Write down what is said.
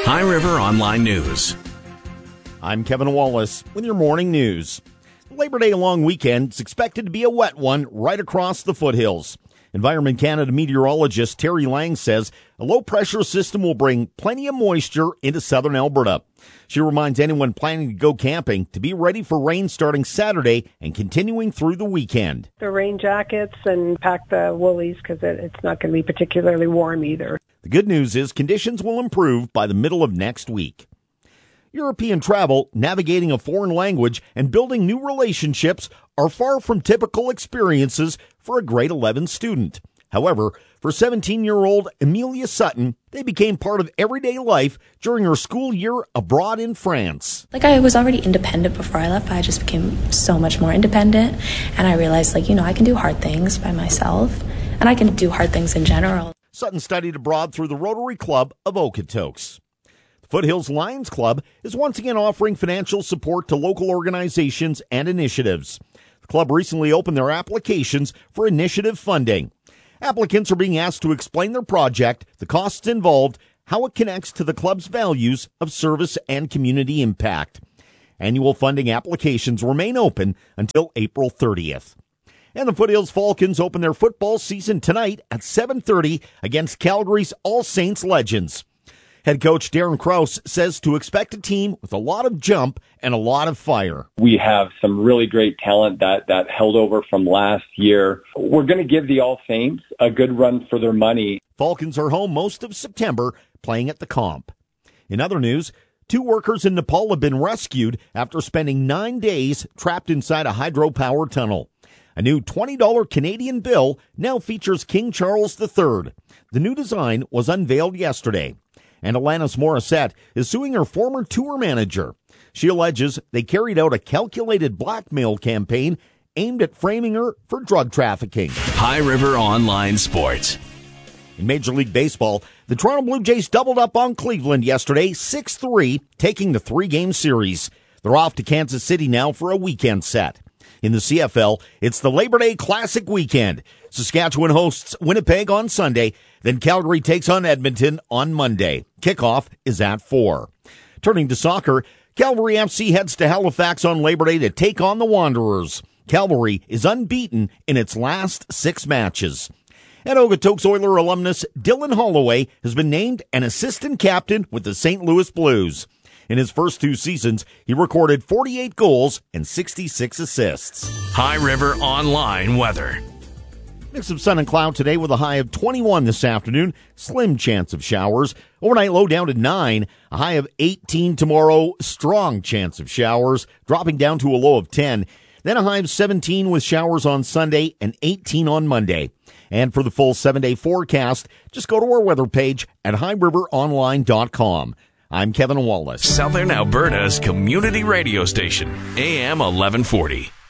High River Online News. I'm Kevin Wallace with your morning news. Labor Day long weekend is expected to be a wet one right across the foothills. Environment Canada meteorologist Terry Lang says a low-pressure system will bring plenty of moisture into southern Alberta. She reminds anyone planning to go camping to be ready for rain starting Saturday and continuing through the weekend. The rain jackets and pack the woolies because it's not going to be particularly warm either. The good news is conditions will improve by the middle of next week. European travel, navigating a foreign language, and building new relationships are far from typical experiences for a grade 11 student. However, for 17-year-old Amelia Sutton, they became part of everyday life during her school year abroad in France. I was already independent before I left, but I just became so much more independent. And I realized, I can do hard things by myself, and I can do hard things in general. Sutton studied abroad through the Rotary Club of Okotoks. Foothills Lions Club is once again offering financial support to local organizations and initiatives. The club recently opened their applications for initiative funding. Applicants are being asked to explain their project, the costs involved, how it connects to the club's values of service and community impact. Annual funding applications remain open until April 30th. And the Foothills Falcons open their football season tonight at 7:30 against Calgary's All Saints Legends. Head coach Darren Krause says to expect a team with a lot of jump and a lot of fire. We have some really great talent that held over from last year. We're going to give the All Saints a good run for their money. Falcons are home most of September, playing at the Comp. In other news, 2 workers in Nepal have been rescued after spending 9 days trapped inside a hydropower tunnel. A new $20 Canadian bill now features King Charles III. The new design was unveiled yesterday. And Alanis Morissette is suing her former tour manager. She alleges they carried out a calculated blackmail campaign aimed at framing her for drug trafficking. High River Online Sports. In Major League Baseball, the Toronto Blue Jays doubled up on Cleveland yesterday, 6-3, taking the 3-game series. They're off to Kansas City now for a weekend set. In the CFL, it's the Labor Day Classic weekend. Saskatchewan hosts Winnipeg on Sunday, then Calgary takes on Edmonton on Monday. Kickoff is at 4. Turning to soccer, Calgary FC heads to Halifax on Labor Day to take on the Wanderers. Calgary is unbeaten in its last 6 matches. And Okotoks Oiler alumnus Dylan Holloway has been named an assistant captain with the St. Louis Blues. In his first 2 seasons, he recorded 48 goals and 66 assists. High River Online weather. Mix of sun and cloud today with a high of 21 this afternoon. Slim chance of showers. Overnight low down to 9. A high of 18 tomorrow. Strong chance of showers. Dropping down to a low of 10. Then a high of 17 with showers on Sunday and 18 on Monday. And for the full 7-day forecast, just go to our weather page at highriveronline.com. I'm Kevin Wallace. Southern Alberta's community radio station, AM 1140.